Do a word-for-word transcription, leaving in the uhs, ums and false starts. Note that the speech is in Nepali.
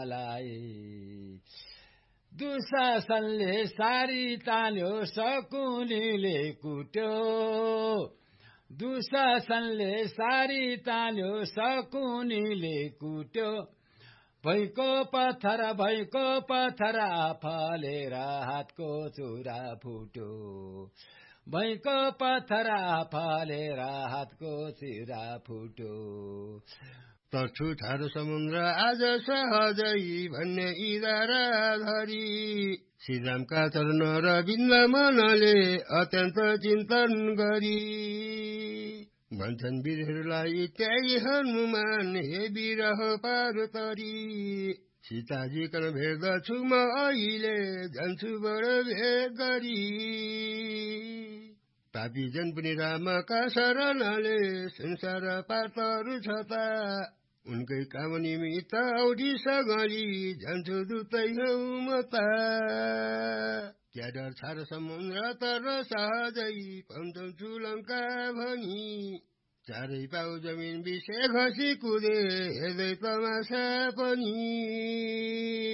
दुशासनले सारी तान्यो शकुनीले कुट्यो दुशासनले सारी तान्यो शकुनीले कुट्यो भैको पत्थर भैको पत्थर फलेर हातको चुरा फुट्यो भैको पत्थर फलेर हातको चुरा फुट्यो तर्छु ठाडो समुद्र आज सहजै भन्ने इदारा धरी श्रीरामका चरण र बिन्द मनले अत्यन्त चिन्तन गरी भन्छन् वीरहरूलाई त्यही हनुमान हे बिरह पार्वती सीताजी कन भेट्दछु म अहिले जान्छु बडो भेट गरी पापी जन पनि रामका शरणले संसार पातहरू छता उनकै काम निमित्त औधी सगरी जान्छु दुतै हौ म त क्या डर छ समुद्र तर सहजै पन्छौ लङ्का भनी चारै पाउ जमिन बिसे खसी कुदे हेर्दै तमासा पनि